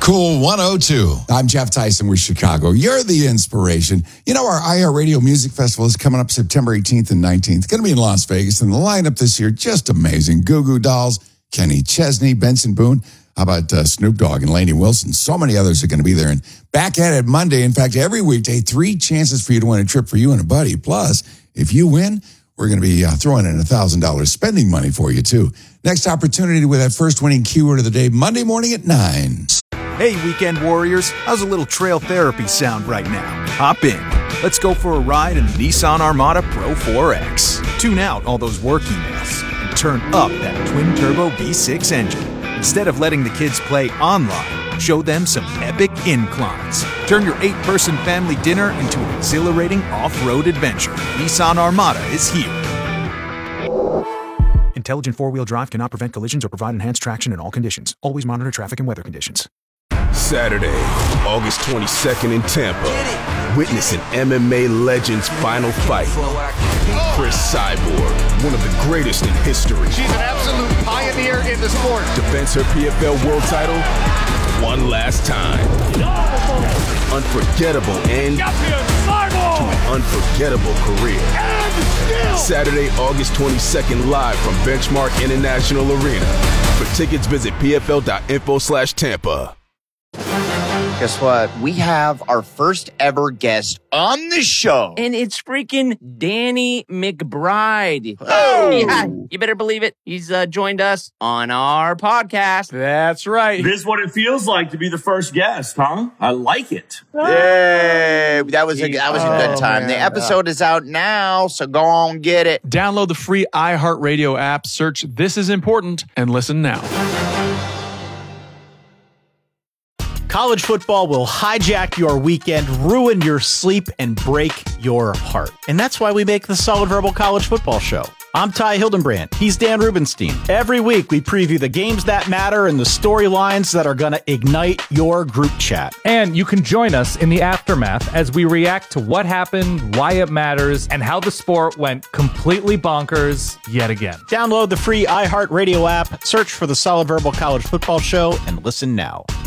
Cool 102. I'm Jeff Tyson with Chicago. You're the inspiration. You know, our iHeartRadio Music Festival is coming up September 18th and 19th. It's going to be in Las Vegas, and the lineup this year, just amazing. Goo Goo Dolls, Kenny Chesney, Benson Boone. How about Snoop Dogg and Lainey Wilson? So many others are going to be there. And back at it Monday. In fact, every weekday, 3 chances for you to win a trip for you and a buddy. Plus, if you win, we're going to be throwing in $1,000 spending money for you, too. Next opportunity with that first winning keyword of the day, Monday morning at 9. Hey, weekend warriors, how's a little trail therapy sound right now? Hop in. Let's go for a ride in the Nissan Armada Pro 4X. Tune out all those work emails and turn up that twin-turbo V6 engine. Instead of letting the kids play online, show them some epic inclines. Turn your 8-person family dinner into an exhilarating off-road adventure. Nissan Armada is here. Intelligent four-wheel drive cannot prevent collisions or provide enhanced traction in all conditions. Always monitor traffic and weather conditions. Saturday, August 22nd in Tampa. Witness an MMA legend's final fight. Chris Cyborg, one of the greatest in history. She's an absolute pioneer in the sport. Defends her PFL world title one last time. Unforgettable end to an unforgettable career. Saturday, August 22nd, live from Benchmark International Arena. For tickets, visit pfl.info/Tampa. Guess what? We have our first ever guest on the show. And it's freaking Danny McBride. Oh! Yeah, you better believe it. He's joined us on our podcast. That's right. This is what it feels like to be the first guest, huh? I like it. Yay! That was a good time. Man. The episode is out now, so go on get it. Download the free iHeartRadio app, search This Is Important, and listen now. College football will hijack your weekend, ruin your sleep, and break your heart. And that's why we make the Solid Verbal College Football Show. I'm Ty Hildenbrand. He's Dan Rubenstein. Every week, we preview the games that matter and the storylines that are going to ignite your group chat. And you can join us in the aftermath as we react to what happened, why it matters, and how the sport went completely bonkers yet again. Download the free iHeartRadio app, search for the Solid Verbal College Football Show, and listen now.